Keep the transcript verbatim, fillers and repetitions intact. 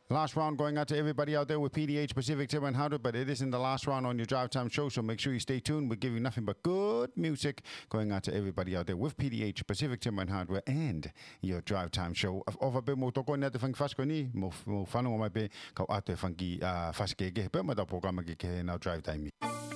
Last round going out to everybody out there with P D H Pacific Tim one hundred, but it isn't the last round on your Drive Time show, so make sure you stay tuned. We're giving nothing but good music going out to everybody out there with P D H Pacific Tim one hundred and your Drive Time show. Ova be mo toko na te fangi fasko ni mo mo fano mai be ka ate fangi faske ge be ma da programa ge ke na Drive Time.